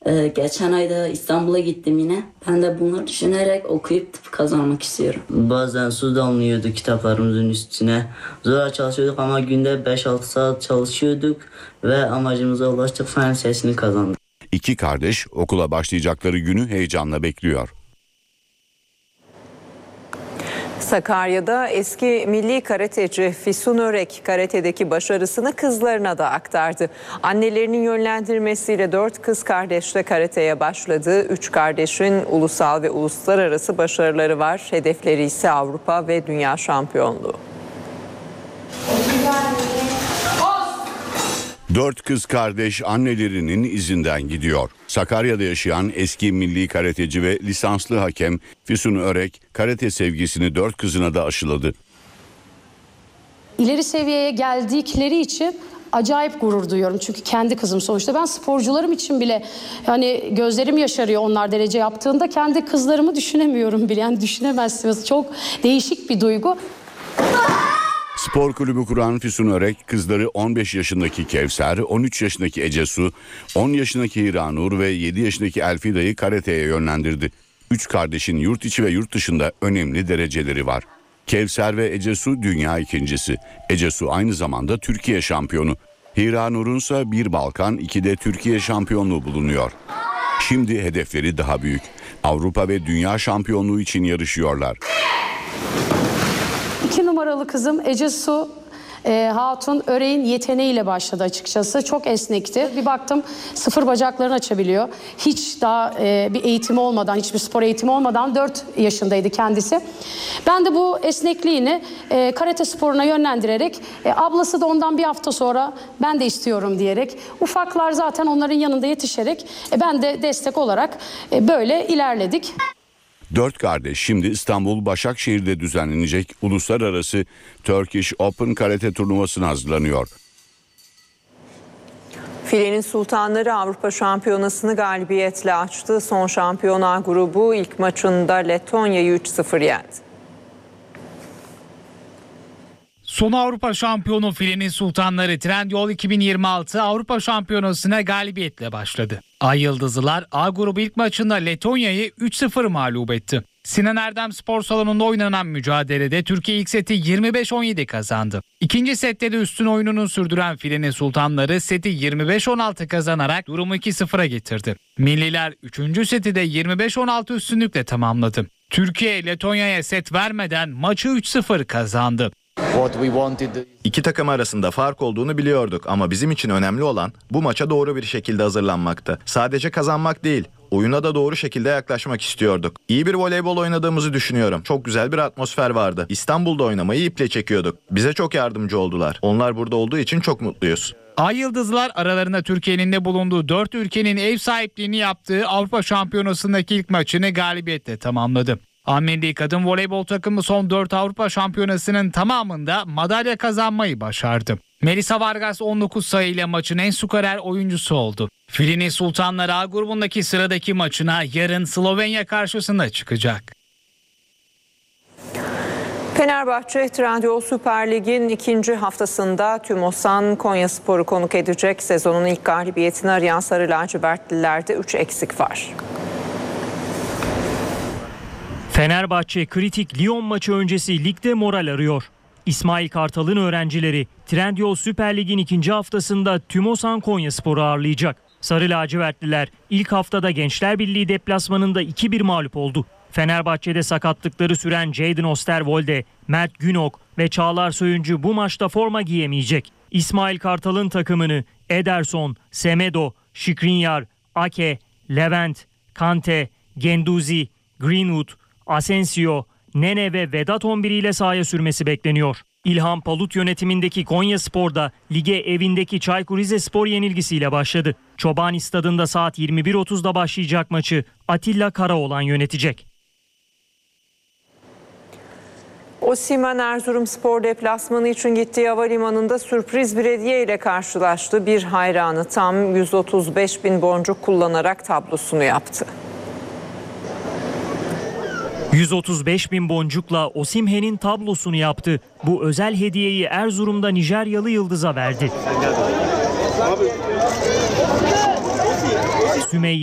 Geçen ayda İstanbul'a gittim yine. Ben de bunları düşünerek okuyup tıp kazanmak istiyorum. Bazen su damlıyordu kitaplarımızın üstüne. Zor çalışıyorduk ama günde 5-6 saat çalışıyorduk ve amacımıza ulaştık, fen lisesini kazandık. İki kardeş okula başlayacakları günü heyecanla bekliyor. Sakarya'da eski milli karateci Füsun Örek karatedeki başarısını kızlarına da aktardı. Annelerinin yönlendirmesiyle 4 kız kardeşle karateye başladı. 3 kardeşin ulusal ve uluslararası başarıları var. Hedefleri ise Avrupa ve Dünya şampiyonluğu. 4 kız kardeş annelerinin izinden gidiyor. Sakarya'da yaşayan eski milli karateci ve lisanslı hakem Füsun Örek karate sevgisini 4 kızına da aşıladı. İleri seviyeye geldikleri için acayip gurur duyuyorum. Çünkü kendi kızım sonuçta. Ben sporcularım için bile yani gözlerim yaşarıyor onlar derece yaptığında. Kendi kızlarımı düşünemiyorum bile. Yani düşünemezsiniz. Çok değişik bir duygu. Spor kulübü kuran Füsun Örek kızları 15 yaşındaki Kevser, 13 yaşındaki Ecesu, 10 yaşındaki Hiranur ve 7 yaşındaki Elfida'yı karateye yönlendirdi. 3 kardeşin yurt içi ve yurt dışında önemli dereceleri var. Kevser ve Ecesu dünya ikincisi. Ecesu aynı zamanda Türkiye şampiyonu. Hiranur'un ise bir Balkan, 2'de Türkiye şampiyonluğu bulunuyor. Şimdi hedefleri daha büyük. Avrupa ve dünya şampiyonluğu için yarışıyorlar. 2 numaralı kızım Ecesu Hatun Örek'in yeteneğiyle başladı açıkçası. Çok esnekti. Bir baktım 0 bacaklarını açabiliyor. Hiç daha bir eğitimi olmadan, hiçbir spor eğitimi olmadan 4 yaşındaydı kendisi. Ben de bu esnekliğini karate sporuna yönlendirerek ablası da ondan bir hafta sonra ben de istiyorum diyerek ufaklar zaten onların yanında yetişerek ben de destek olarak böyle ilerledik. 4 kardeş şimdi İstanbul Başakşehir'de düzenlenecek uluslararası Turkish Open karate turnuvasına hazırlanıyor. Filenin Sultanları Avrupa Şampiyonası'nı galibiyetle açtı. Son Şampiyonlar grubu ilk maçında Letonya'yı 3-0 yendi. Son Avrupa şampiyonu Filenin Sultanları Trendyol 2026 Avrupa Şampiyonası'na galibiyetle başladı. Ay Yıldızlılar A grubu ilk maçında Letonya'yı 3-0 mağlup etti. Sinan Erdem Spor Salonu'nda oynanan mücadelede Türkiye ilk seti 25-17 kazandı. İkinci sette de üstün oyununu sürdüren Filenin Sultanları seti 25-16 kazanarak durumu 2-0'a getirdi. Milliler 3. seti de 25-16 üstünlükle tamamladı. Türkiye Letonya'ya set vermeden maçı 3-0 kazandı. İki takım arasında fark olduğunu biliyorduk ama bizim için önemli olan bu maça doğru bir şekilde hazırlanmaktı. Sadece kazanmak değil, oyuna da doğru şekilde yaklaşmak istiyorduk. İyi bir voleybol oynadığımızı düşünüyorum. Çok güzel bir atmosfer vardı. İstanbul'da oynamayı iple çekiyorduk. Bize çok yardımcı oldular. Onlar burada olduğu için çok mutluyuz. Ay Yıldızlar aralarında Türkiye'nin de bulunduğu 4 ülkenin ev sahipliğini yaptığı Avrupa Şampiyonası'ndaki ilk maçını galibiyetle tamamladı. Milli kadın voleybol takımı son 4 Avrupa Şampiyonası'nın tamamında madalya kazanmayı başardı. Melisa Vargas 19 sayıyla maçın en skorer oyuncusu oldu. Filenin Sultanları A grubundaki sıradaki maçına yarın Slovenya karşısında çıkacak. Fenerbahçe Trendyol Süper Lig'in 2. haftasında TÜMOSAN Konyaspor'u konuk edecek. Sezonun ilk galibiyetini arayan Sarı Lacivertlilerde 3 eksik var. Fenerbahçe kritik Lyon maçı öncesi ligde moral arıyor. İsmail Kartal'ın öğrencileri Trendyol Süper Lig'in 2. haftasında TÜMOSAN Konyaspor'u ağırlayacak. Sarı lacivertliler ilk haftada Gençler Birliği deplasmanında 2-1 mağlup oldu. Fenerbahçe'de sakatlıkları süren Jadon Osterwolde, Mert Günok ve Çağlar Söyüncü bu maçta forma giyemeyecek. İsmail Kartal'ın takımını Ederson, Semedo, Skriniar, Ake, Levent, Kante, Genduzi, Greenwood, Asensio, Nene ve Vedat 11 ile sahaya sürmesi bekleniyor. İlhan Palut yönetimindeki Konyaspor'da lige evindeki Çaykur Rizespor yenilgisiyle başladı. Çobani Stadı'nda saat 21.30'da başlayacak maçı Atilla Karaoğlan yönetecek. Osimhen Erzurumspor deplasmanı için gittiği havalimanında sürpriz bir hediye ile karşılaştı. Bir hayranı tam 135.000 boncuk kullanarak tablosunu yaptı. 135.000 boncukla Osimhen'in tablosunu yaptı. Bu özel hediyeyi Erzurum'da Nijeryalı Yıldız'a verdi. Sümeyye